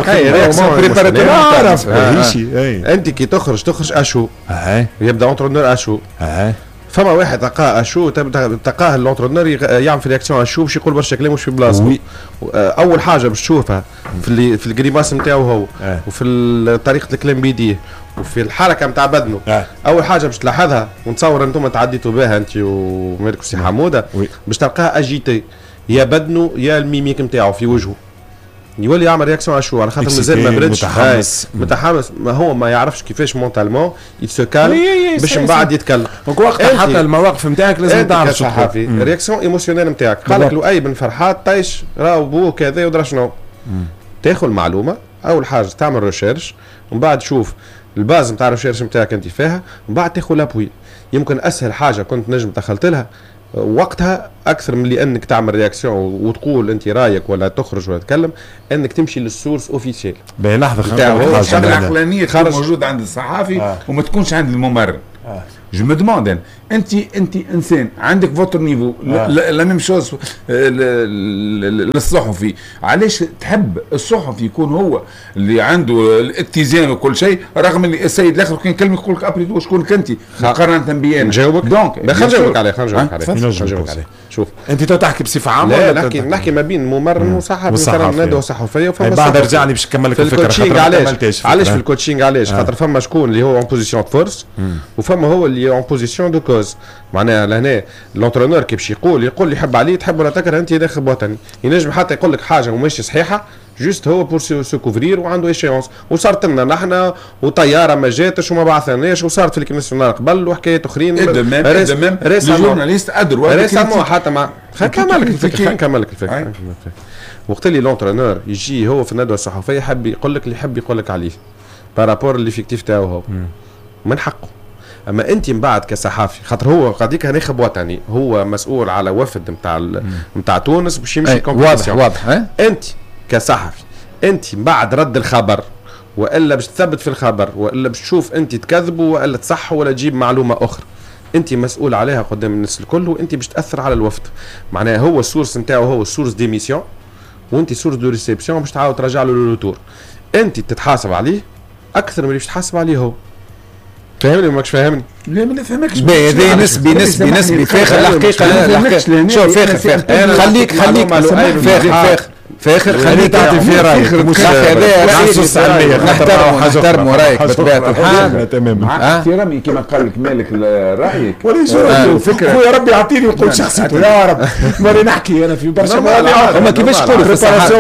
العرف. انت كي تخرج اشو يبدا اونترونور اشو، فما واحد تلقاه اشو تلقاه الانترونور يعمل في رياكسيون اشو باش يقول برشا كلام مش في بلاصته. اول حاجه باش تشوفها في الجريماس نتاعو هو وفي طريقه الكلام بيديه وفي الحركه نتاع بدنه. اول حاجه باش تلاحظها ونتصور انتم تعديتوا بها انت ومالك وسي حموده، باش تلقاه اجيتي يا بدنه يا الميميك نتاعو في وجهه، يولي يعمل رياكسيون على شو على خاطر مازال ما بردش متحمس ما هو ما يعرفش كيفاش مونتالمون يتسكال باش من بعد يتكلم. وقتها حتى المواقف نتاعك لازم تعرف صحافي الرياكسيون ايموسيونيل نتاعك. قال لك لؤي بن فرحات طيش راهو بوه كذا ودرا شنو، تاخذ معلومه اول حاجه تعمل ريشيرش ومن بعد شوف الباز نتاع الريشيرش نتاعك انت فيها، ومن بعد تاخذ لابوي. يمكن اسهل حاجه كنت نجم دخلت لها وقتها اكثر من اللي انك تعمل رياكسيون وتقول انت رايك ولا تخرج ولا تتكلم، انك تمشي للسورس اوفيسيال. باهي لحظه الشغله العقلانيه تكون موجوده عند الصحافي وما تكونش عند الممرر. جو مو دوموند انت انسان عندك فوتر نيفو لا ميم شوز للصحفي. علاش تحب الصحفي يكون هو اللي عنده الاتزان وكل شيء، رغم اللي السيد الاخر كان يكلمك يقول لك ابري شكونك انت مقارنه بيانا؟ نجاوبك دونك خلينا نجاوبك عليه. شوف انت تحكي بصفه عامه لا نحكي ما بين ممرر وصحفي، مثلا ندوه صحفيه وفما بعد رجع لي باش نكمل لك الفكره. علاش في الكوتشينغ علاش؟ خاطر فما شكون اللي هو اون بوزيسيون فورس وفما هو اللي اون بوزيسيون دو كوز. معناها لهنا لونترونور كي باش يقول اللي يحب عليه تحب ولا تكره انت ناخب وطني، ينجم حتى يقول لك حاجه وماشي صحيحه جوست هو بور سو كوفرير وعنده ايشيونس. وصارت لنا نحن وطياره ما جاتش وما بعثناش، وصارت في الكنيسيونال قبل وحكايات اخرين. الجورناليست ادروا حتى مع نكمل لك الفكره. وقت اللي لونترونور يجي هو في الندوه الصحفيه يحب يقول لك اللي يحب يقول لك عليه بارابور ليفيكتيف تاعو هو من حقه. اما انت من بعد كصحافي، خاطر هو قضيك ناخب وطني، هو مسؤول على وفد نتاع تونس باش يمشي كومبيتيسيون. واضح انت كصحفي انت بعد رد الخبر والا باش تثبت في الخبر والا باش تشوف انت تكذبوا والا تصح ولا تجيب معلومه اخرى، انت مسؤول عليها قدام الناس الكل، وانت باش تاثر على الوفد. معناها هو السورس نتاعو هو السورس ديميسيون، وانت سورس دو ريسيبسيون باش تعاود ترجع له للروتور. انت تتحاسب عليه اكثر من اللي باش تحاسب عليه هو. فاهمني ولا ماكش فاهمني؟ لا ما نفهمكش. هذا نسبي فاخر الحقيقه. شوف فاخر فاخر خليك تعطي في رايك. مش هذا نحترم رايك بطبيعه الحال. تمام احترامي كما قال لك مالك رايك ولا فكره. خويا ربي يعطيني ويقول شخصيته يا رب. ماني نحكي انا في برشا مواضيع. هما كيفاش يقولوا في الصحافه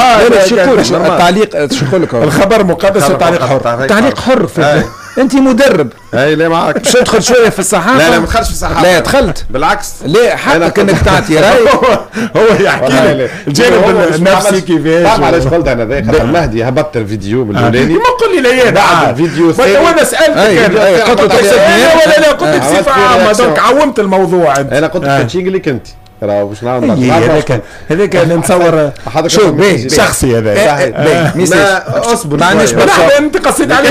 التعليق شو يقول لك؟ الخبر مقدس والتعليق حر. تعليق حر. انت مدرب. اي لا معك. باش تدخل شويه في الصحافه. لا ما دخلتش في الصحافه. لا دخلت بالعكس. لا حقك انك تعطي رايك. هو يحكي لك الجانب النفسي كيفاش. تعرف علاش قلت انا ذاك؟ خاطر المهدي هبط الفيديو من الاولاني. ما قول لي لا بعد الفيديو الثاني. وانا سالتك قلت لك ولا لا قلت لك بصفه عامه دونك عومت الموضوع انت. انا قلت لك تشينج لك انت. راه باش نعاود هذاك نتصور شوف شخصي هذا. اصبر معليش انت قصيت عليه.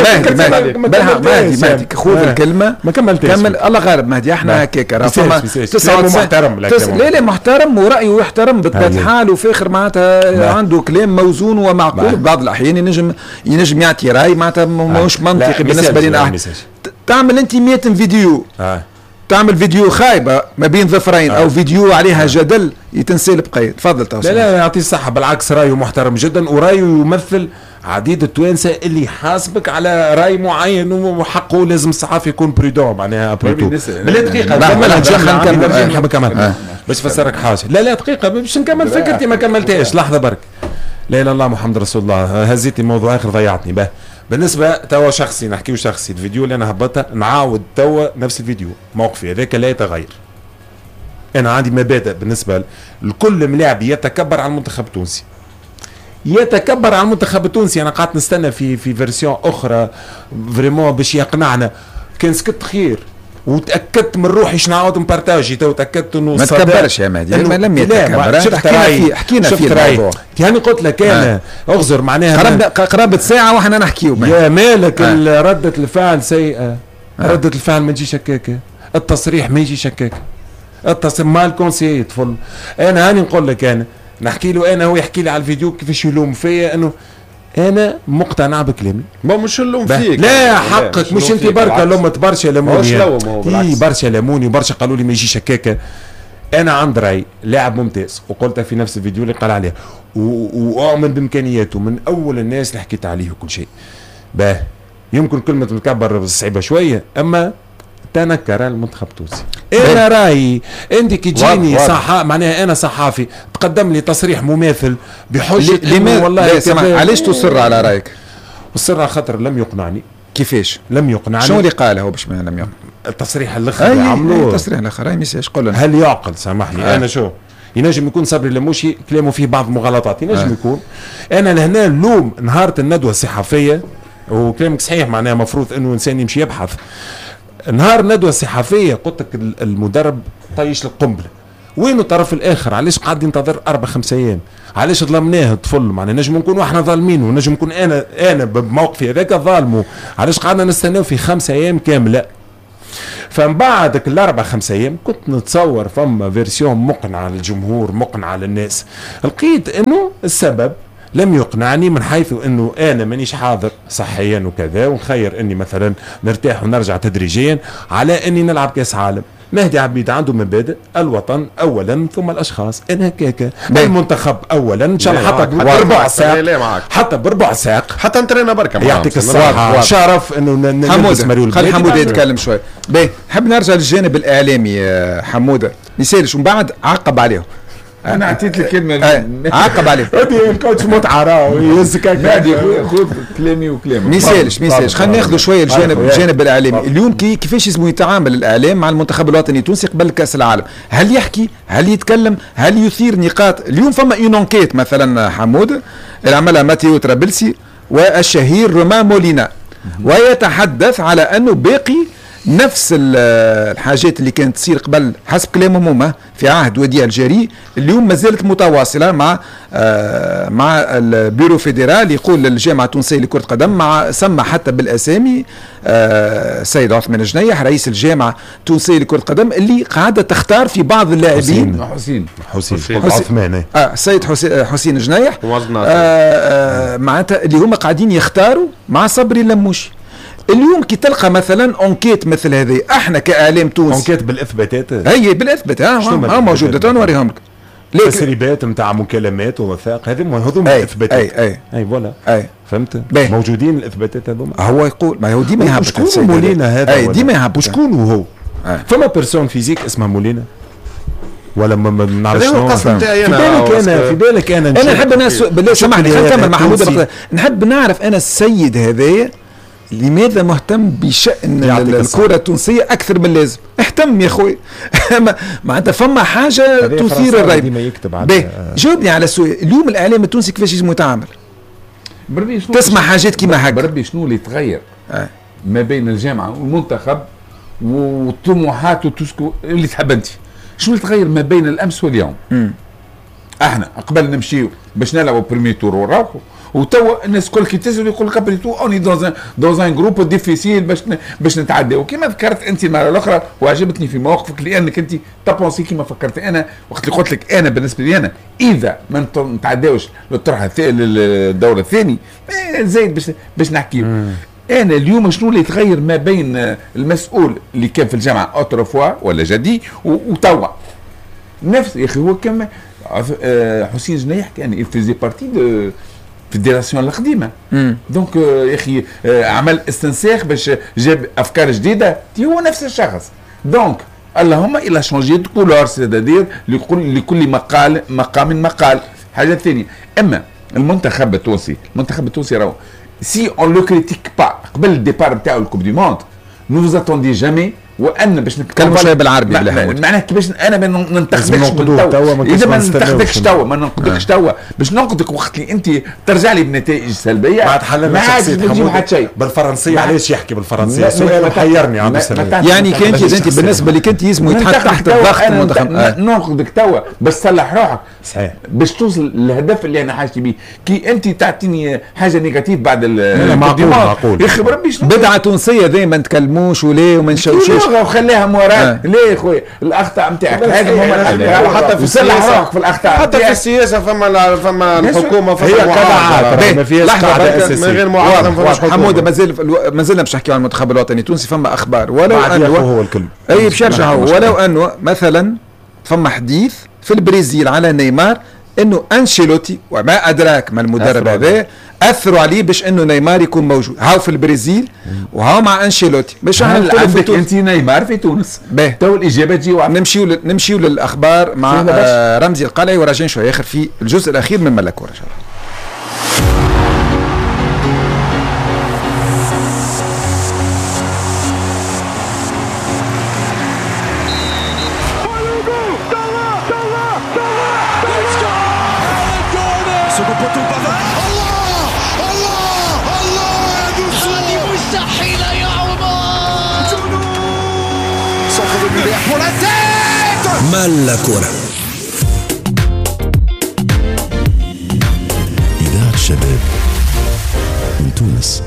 مهدي خذ الكلمه ما كملتش. كمل الله غالب مهدي. احنا هكاك راه فما 99 محترم. لا محترم ورايه يحترم بطبيعه الحال، وفاخر معناتها عنده كلام موزون ومعقول. بعض الاحيان ينجم يعطي راي معناتها مش منطقي بالنسبه لنا. تعمل انت 100 فيديو، تعمل فيديو خايبه ما بين ظفرين او فيديو عليها جدل يتنسال بقيد. تفضل توصل. لا يعطيه الصحه، بالعكس رايه محترم جدا ورايه يمثل عديد التوانسه اللي حاسبك على راي معين، وحقه لازم الصحافي يكون بريدون معناها بريتو. لا دقيقه نكمل كمان باش فسرك حاجه. لا دقيقه باش نكمل فكرتي ما كملتهاش. لحظه برك. لا اله الا الله محمد رسول الله. هزيتي موضوع اخر ضيعتني به. بالنسبه توا شخصي نحكيو شخصي، الفيديو اللي انا هبطته نعاود توا نفس الفيديو، موقفي هذاك لا يتغير. انا عندي مبادئ بالنسبه لكل ملاعب يتكبر على المنتخب التونسي. يتكبر على المنتخب التونسي. انا قعدت نستنى في فيرسيون اخرى فريمون باش يقنعنا، كان سكت خير وتاكدت من روحي شنو نعاود نبارتاجي. تو تاكدت انه ما تكبرش يا مهدي. ما لم يتكبر. حكينا في الموضوع. يعني قلت لك انا اغزر معناها قرابه ساعه واحنا نحكيو. يا مالك ردة الفعل سيئه. ردة الفعل ما تجيش هكاكه. التصريح ما يجيش هكاكه. التصريح مال كونسي يطفل. انا هاني نقول لك انا نحكي له، انا هو يحكي لي على الفيديو كيفاش يلوم فيا انه انا مقتنع بكلامي. ما مش اللوم فيك. لا حقك مش انت بركه لومت برشا لموني. برشا لموني وبرشا قالوا لي ما يجيش هكاكه. انا عندي راي لاعب ممتاز وقلتها في نفس الفيديو اللي قال عليه، واؤمن بامكانياته من اول الناس اللي حكيت عليه وكل شيء. باه يمكن كلمه مكبر صعيبه شويه، اما تنكر المنتخب التونسي. انا رايي انت كي تجيني معناها انا صحافي تقدم لي تصريح مماثل بحجه والله علاش تصر على رايك؟ السر على خاطر لم يقنعني. كيفاش لم يقنعني؟ شنو اللي قاله هو باش ما لم يقنع؟ التصريح الاخر اللي عملوه. التصريح الاخر اي ميساج قول لنا. هل يعقل؟ سامحني انا شو ينجم يكون صبري لموشي كلامه فيه بعض المغالطات، ينجم يكون. انا لهنا اللوم نهار الندوه الصحفيه وكلامك صحيح، معناها مفروض انه انسان يمشي يبحث. نهار ندوه صحفيه قلت لك المدرب طيش القنبله، وين الطرف الاخر؟ علاش قاعد ينتظر 4-5 ايام؟ علاش ظلمناه الطفل؟ معناها نجم نكونوا احنا ظالمين، ونجم نكون انا بموقفي هذاك ظالمه. علاش قعدنا نستناو في 5 ايام كامله؟ فمن بعد ال4-5 ايام كنت نتصور فما فيرسيون مقنعه للجمهور، مقنعه للناس. لقيت انه السبب لم يقنعني، من حيث انه انا مانيش حاضر صحيا وكذا، ونخير اني مثلا نرتاح ونرجع تدريجيا على اني نلعب كاس عالم. مهدي عبيد عنده مبادئ، الوطن اولا ثم الاشخاص. انا هكاكا المنتخب اولا ان شاء الله، حتى بربع ساعه، حتى بربع ساعه، حتى انترينا بركه. يعطيك الصحه، شرف انه حموده. خلي حموده يتكلم شوي. باهي نحب نرجع للجانب الاعلامي حموده، ما يسالش ومن بعد عقب عليهم. انا اعطيت لك كلمه عقب عليه. هذه الكوتش متعه راهو يهزك هكا. خذ كلامي وكلامك. ما يسالش. خلينا ناخذ شويه الجانب الاعلامي. اليوم كيفاش لازم يتعامل الاعلام مع المنتخب الوطني التونسي قبل كاس العالم؟ هل يحكي؟ هل يتكلم؟ هل يثير نقاط؟ اليوم فما اون انكيت مثلا حمود اللي عملها ماتيو ترابلسي والشهير رومان مولينا، ويتحدث على انه باقي نفس الحاجات اللي كانت تصير قبل حسب كلامهم هما في عهد وديع الجاري، اليوم ما زالت متواصله مع البيرو فيدرال. يقول للجامعه التونسيه لكره القدم، مع سمى حتى بالاسامي السيد عثمان جنيح رئيس الجامعه التونسيه لكره القدم، اللي قاعده تختار في بعض اللاعبين. حسين عثمان السيد حسين جنيح معناتها اللي هما قاعدين يختاروا مع صبري اللموشي. اليوم كي تلقى مثلا انكيت مثل هذه، احنا كاعلام تونسي انكيت بالاثباتات، هي بالاثبات موجوده نوريهم لك، تسريبات نتاع مكالمات ووثائق، هذوما الاثباتات. اي فوالا فهمت، موجودين الاثباتات هذوما. هو يقول ما هو ديما يهبط شكون مولينا هذا؟ ديما يهبط. شكون هو؟ فما بيرسون فيزيك اسمها مولينا ولا ما نعرفش شنو؟ في بالك انا نحب الناس بالله سامحني خلينا نكمل مع حموده. نحب نعرف انا السيد هذايا لماذا مهتم بشأن الكرة التونسية أكثر من اللازم؟ اهتم يا أخوي. معناتها فما حاجة تثير الريب. جاوبني على السؤال، اليوم الإعلام التونسي كيفاش لازم يتعامل؟ تسمع حاجات كيما هكا. بربي شنو اللي يتغير ما بين الجامعة والمنتخب والطموحات وتسكو اللي تحب أنت؟ شنو اللي يتغير ما بين الأمس واليوم؟ احنا قبل نمشيو باش نلعبوا بريمي تور ونروحوا، وتوا الناس الكل كي تسال يقول لك ابري تو اوني دون ان جروب ديفيسيل باش نتعداو. كيما ذكرت انت المره الاخرى وعجبتني في مواقفك، لانك انت تبونسي كيما فكرت انا وقت اللي قلت لك انا بالنسبه لي انا اذا ما نتعداوش للدور الثاني زايد باش نحكيو. انا اليوم شنو اللي يتغير ما بين المسؤول اللي كان في الجامعه اوتروفوا ولا جدي وتوا نفس يا اخي. هو كما حسين جنيح كان يفيزي بارتي دو فيدراسيون القديمه، دونك يا اخي عمل استنساخ باش جاب افكار جديده. هو نفس الشخص، دونك اللهم الا شونجي دو كولور، سيتادير لكل مقام مقال. حاجه ثانيه، اما المنتخب التونسي راهو سي اون لو كريتيك با قبل الديبار نتاعو الكوب دي موند، نو اتوندي جامي وان باش نتكلم شويه بالعربي معناها كيفاش انا ما ننتقدكش اذا ما ننتقدكش توا باش ننقدك وقت اللي انت ترجع لي بنتائج سلبيه ما عادش نجيب حتى شيء بالفرنسيه. علاش يحكي بالفرنسيه؟ سؤال محيرني عبد السلام. يعني كانت انت بالنسبه لك انت يسمو يتحط تحت الضغط المنتخب ننقدك توا باش تصلح روحك صحيح باش توصل للهدف اللي انا حاجتي بيه. كي انت تعطيني حاجه نيجاتيف بعد معقول يا اخي بربي بدعه تونسيه ذي ما نتكلموش وليه وما نشوشوش وخليها موراك. ليه يا خويا الاخطاء نتاعك هذه هما حتى في السياسه في الاخطاء حتى في السياسه فما الحكومه هي كذا ما فيهاش قاعده اساسيه من غير معارضه. حموده ما زلنا باش نحكيو عن المنتخب الوطني التونسي. فما اخبار ولو انه هو الكل باش يرجع ولو انه مثلا فما حديث في البرازيل على نيمار انه انشيلوتي وما ادراك ما المدرب هذا اثروا عليه باش انه نيمار يكون موجود. هاو في البرازيل وهاو مع انشيلوتي باش عندك انت نيمار في تونس. تو الاجابه تجي نمشيو للاخبار مع رمزي القلعي وراجعين شويه اخر في الجزء الاخير من ملكوره ان شاء الله. مال كرة. إذاعة الشباب من تونس.